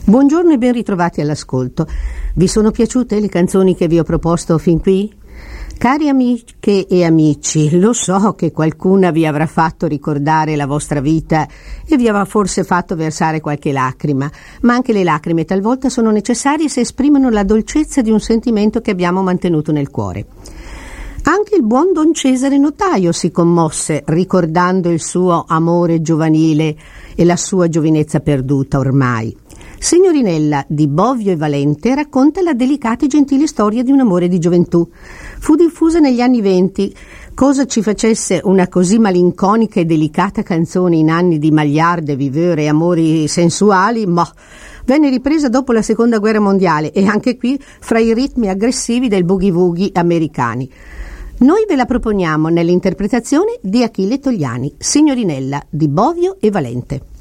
Buongiorno e ben ritrovati all'ascolto. Vi sono piaciute le canzoni che vi ho proposto fin qui? Cari amiche e amici, lo so che qualcuna vi avrà fatto ricordare la vostra vita e vi avrà forse fatto versare qualche lacrima, ma anche le lacrime talvolta sono necessarie se esprimono la dolcezza di un sentimento che abbiamo mantenuto nel cuore. Anche il buon Don Cesare Notaio si commosse ricordando il suo amore giovanile e la sua giovinezza perduta ormai. Signorinella di Bovio e Valente racconta la delicata e gentile storia di un amore di gioventù. Fu diffusa negli anni '20. Cosa ci facesse una così malinconica e delicata canzone in anni di magliarde, vivere e amori sensuali? Ma venne ripresa dopo la Seconda Guerra Mondiale e anche qui fra i ritmi aggressivi del boogie-woogie americani. Noi ve la proponiamo nell'interpretazione di Achille Togliani, Signorinella di Bovio e Valente.